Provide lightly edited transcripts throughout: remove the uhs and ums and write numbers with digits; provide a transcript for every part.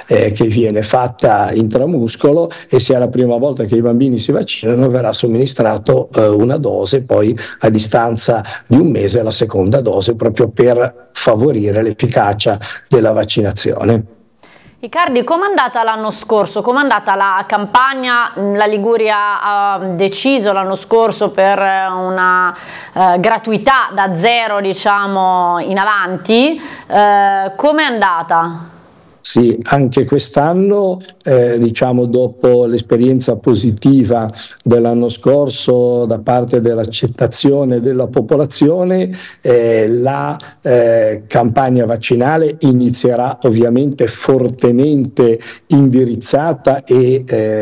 che viene fatta intramuscolo, e se è la prima volta che i bambini si vaccinano verrà somministrato una dose, poi a distanza di un mese la seconda dose, proprio per favorire l'efficacia della vaccinazione. Riccardi, com'è andata l'anno scorso? Com'è andata la campagna? La Liguria ha deciso l'anno scorso per una gratuità da 0, diciamo, in avanti. Com'è andata? Sì, anche quest'anno, diciamo, dopo l'esperienza positiva dell'anno scorso da parte dell'accettazione della popolazione, la campagna vaccinale inizierà ovviamente fortemente indirizzata e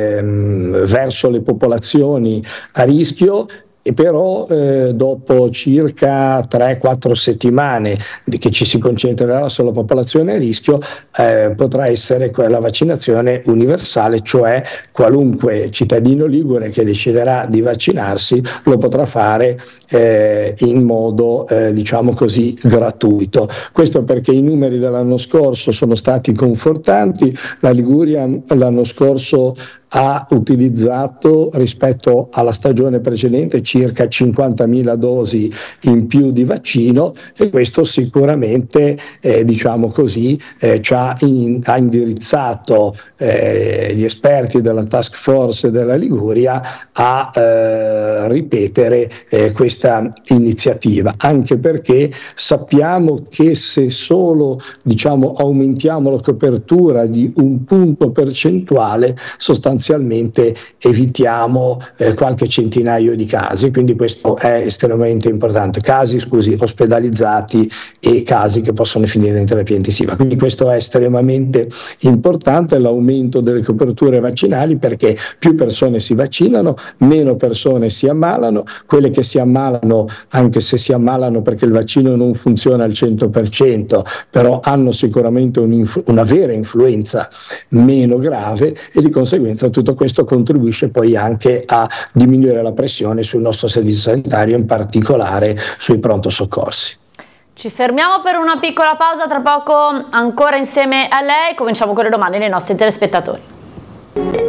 verso le popolazioni a rischio. E però dopo circa 3-4 settimane che ci si concentrerà sulla popolazione a rischio, potrà essere quella vaccinazione universale, cioè qualunque cittadino ligure che deciderà di vaccinarsi lo potrà fare in modo diciamo così gratuito. Questo perché i numeri dell'anno scorso sono stati confortanti. La Liguria l'anno scorso ha utilizzato rispetto alla stagione precedente circa 50.000 dosi in più di vaccino, e questo sicuramente diciamo così ha indirizzato gli esperti della task force della Liguria a ripetere questa iniziativa, anche perché sappiamo che se solo diciamo aumentiamo la copertura di un punto percentuale, sostanzialmente evitiamo qualche centinaio di casi, quindi questo è estremamente importante, casi ospedalizzati e casi che possono finire in terapia intensiva, quindi questo è estremamente importante, l'aumento delle coperture vaccinali, perché più persone si vaccinano, meno persone si ammalano, quelle che si ammalano, anche se si ammalano perché il vaccino non funziona al 100%, però hanno sicuramente una vera influenza meno grave, e di conseguenza tutto questo contribuisce poi anche a diminuire la pressione sul nostro servizio sanitario, in particolare sui pronto soccorsi. Ci fermiamo per una piccola pausa, tra poco ancora insieme a lei, cominciamo con le domande dei nostri telespettatori.